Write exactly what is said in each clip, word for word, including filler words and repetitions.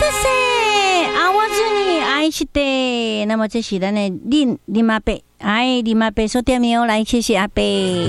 せあわずに愛して那么这是咱的林林阿伯，哎，林阿伯说点没有来，谢谢阿伯。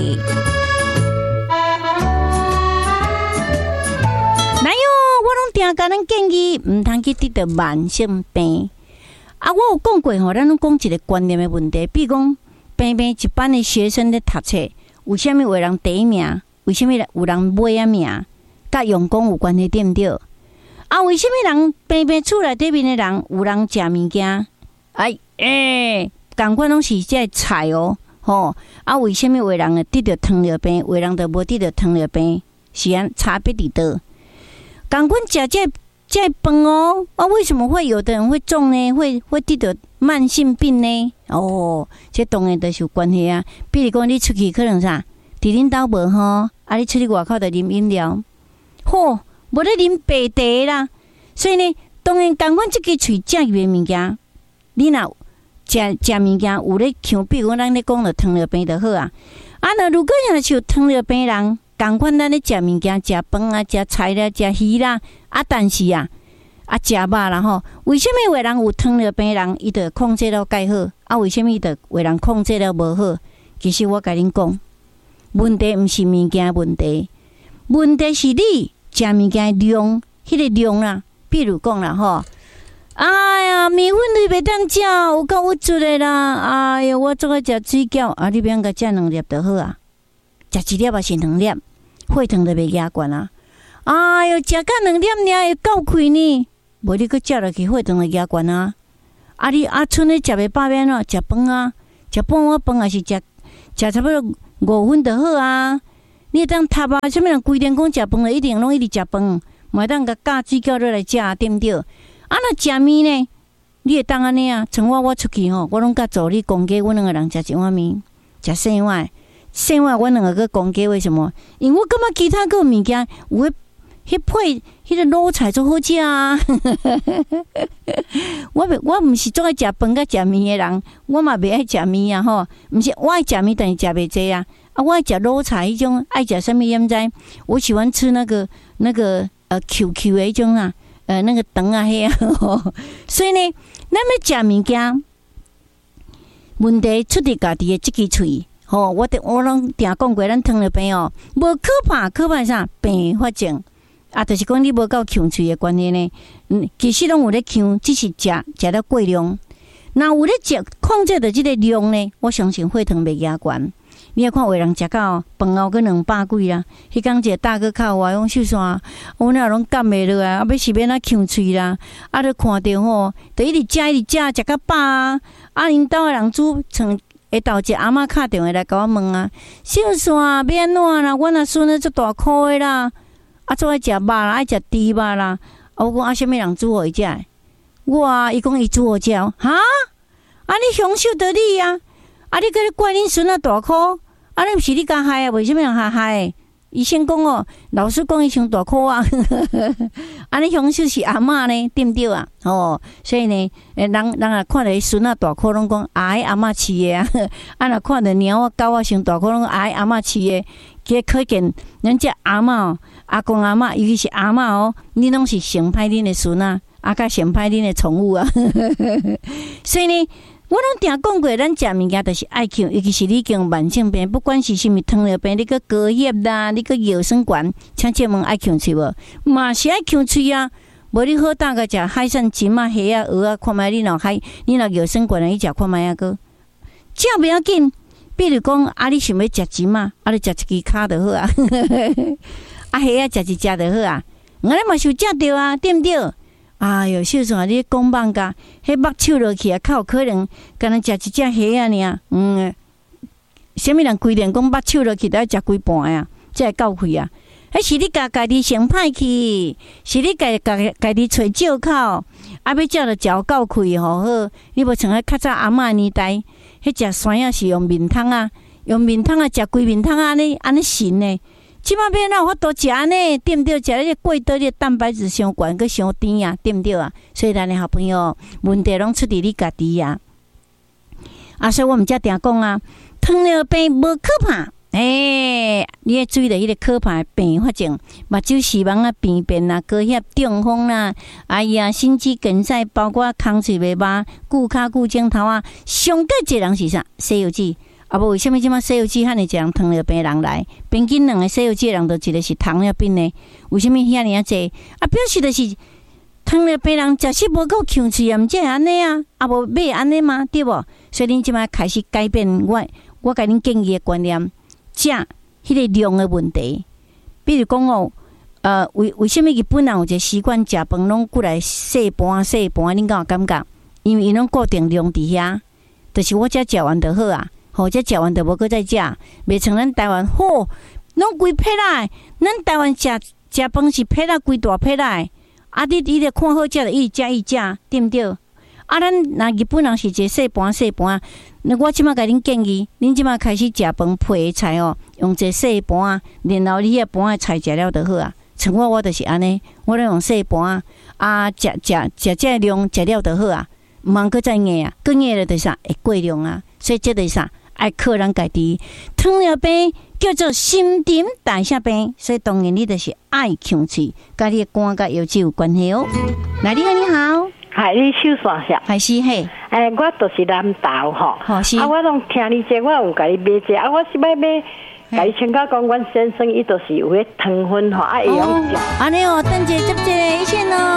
哪有我拢定甲咱建议，唔通去得到慢性病。啊，我有讲过吼，咱拢讲一个观念的问题，比如讲，平平一班的学生咧读册，为什么有人第一名？为什么有人尾仔名？甲用功有关系对毋对？啊，为什么人平平厝内底面的人有人食物件？哎诶，共款拢是这菜哦，吼！啊，为什么有人会得到糖尿病，有人就无得到糖尿病？是安差别伫倒？共款食这这饭哦，啊，为什么会有的人会中呢？会会得到慢性病呢？哦，这当然都是有关系啊。比如讲，你出去可能啥，伫恁兜无吼，啊，你出去外口就啉饮料，吼。无咧啉白茶啦，所以呢，当然共款即个喙食入的物件，你若食食物件有咧像，比如咱咧讲了糖尿病就好啊。啊，那如果若是有糖尿病人，共款咱咧食物件、食饭啊、食菜啦、食鱼啦，啊，但是啊，啊食肉啦吼，为什么有人有糖尿病人，伊就控制了介好，啊，为什么伊就有人控制了无好？其实我甲恁讲，问题毋是物件问题，问题是你。食物件量，迄、那个量啦，比如讲啦吼，哎呀，米粉你袂当食，有够有出的啦！哎呀，我做个食水饺，啊，你免甲食两粒就好啊，食一粒也是两粒，血糖就袂压悬啊！哎哟，食到两粒尔会够亏呢，无你阁食落去，血糖就压悬啊！啊，你啊，剩的食袂饱免咯，食饭啊，食半碗饭也是食食差不多五分就好啊！你当读啊？什么人规定讲食饭了，一定拢一直食饭，莫当甲加水饺落来食，对毋对？啊，若食面呢？你会当安尼啊？像我我出去吼，我拢甲助理公家，阮两个人食一碗面，食细碗，细碗阮两个去公家，为什么？因为我感觉其他个物件有迄迄配迄个卤菜最好食啊！我袂我毋是总爱食饭甲食面的人，我嘛袂爱食面啊吼。毋是我爱食面，但是食袂济啊。啊，我爱食卤菜迄种，爱食什么也毋知。我喜欢吃那个那个呃 Q Q 的迄种啊，呃那个肠啊迄啊。所以呢，咱要食物件，问题出伫家己的即支喙。吼，我哋我拢定讲过，咱糖尿病哦，无可怕，可怕啥并发症啊，就是讲你无够强喙的关系呢。嗯，其实拢有咧强，只是食食了过量。那有咧食控制着即个量呢，我相信血糖袂压悬。你要看有人食到饭后个两百几啦，迄工一个大哥靠我讲秀山，我那拢减袂落啊，啊要是免啊呛喙啦，啊你看着吼，就一直食一直食，食到饱啊！啊，因兜的人煮像下昼一阿嬷敲电话来甲我问啊，秀山要安怎啦？阮阿孙子足大箍的啦，啊做爱食肉啦，爱食猪肉啦，啊我讲啊，啥物人煮互伊食？我啊，伊讲伊煮互食，哈？啊你享受得你啊！啊！你搁咧怪恁孙仔大箍，啊！你毋是你家害啊？为什么人害害？医生讲哦，老师讲伊伤大箍啊！啊！你享受是阿嬷呢，对毋对啊？哦，所以呢，诶，人人啊看着孙仔大箍，拢讲啊，阿嬷饲的啊！啊，若看着猫啊狗啊伤大箍，拢讲啊，阿嬷饲的。其可见，咱这阿嬷哦，阿公阿嬷，尤其是阿嬷哦，你拢是伤歹恁的孙仔，啊，甲伤歹恁的宠物啊！所以呢。我拢定讲过，咱食物件就是爱强，尤其是你经慢性病，不管是啥物糖尿病，你个高血啦，你个药酸管，请借问爱强喙无？嘛是爱强喙啊！无你好大个食海产、金啊、虾啊、蚵啊，看卖你若海，你若药酸管，你食看卖啊个，食袂要紧。比如讲，啊，你想要食金啊，啊，你食一支骹就好啊，啊，虾啊食一只就好啊，我咧嘛是有食着啊，对毋对？哎哟，秀山，你讲放假，迄目手落去啊，较有可能，干那食一只虾啊尔。嗯，啥物人规定讲目手落去都要食几盘啊？才会够气啊！迄是你家家己先歹去，是你家家家己找借口，啊，要食就食够气吼好。你无像迄较早阿嬷年代，迄食酸啊是用面汤啊，用面汤啊食规面汤安尼安尼神呢。即摆要哪有法度食呢？对毋对？食迄个过多的蛋白质伤悬，佮伤甜啊，对毋对啊？所以咱的好朋友，问题拢出伫你家己啊！啊，所以我们才定讲啊，糖尿病无可怕， 诶、欸，你要注意到迄个可怕的并发症，目睭视网啊病变啊、高血中风啦，哎呀，心肌梗塞，包括空喙袂麻、骨骹骨镜头啊，上个一人是啥？西药剂。啊，无为什么即马西药剂汉尼一人糖尿病人来？平均两个西药剂人，都一个是糖尿病的，为什么遐尼啊济？啊，表示就是糖尿病人食食无够强气啊，毋才会安尼啊，啊无要安尼吗？对无？所以恁即马开始改变我，我甲恁建议的观念，食迄个量的问题。比如讲哦，呃，为为什么日本人有一个习惯食饭拢过来细盘细盘？恁敢有感觉？因为伊拢固定量伫遐，就是我只食完就好啊。或者食完就无搁再食，袂像咱台湾，吼，拢规撇来。咱台湾食食饭是撇啊，规大撇来。啊，你你着看好食就一直食一直食，对毋对？啊，咱若日本人是一个细盘细盘，那我即马甲恁建议，恁即马开始食饭配的菜哦，用一个细盘，然后你迄盘的菜食了就好啊。像我我就是安尼，我咧用细盘啊，食食食这量食了就好啊，毋通搁再硬啊，搁硬了就啥会过量啊，所以这就是啥？爱靠咱家己，糖尿病叫做新陈代谢病，所以当然你就是爱强气，甲你的肝甲腰子有关系哦。来，你好，你好， 嗨，你手线下， 还是嘿？ 诶，我就是南投吼， 好是。 啊，我拢听你这，我有甲你买这，啊，我是要买，甲你请教讲，阮先生伊就是有迄糖分吼，啊，会用食。 安尼哦，等者接者一线哦。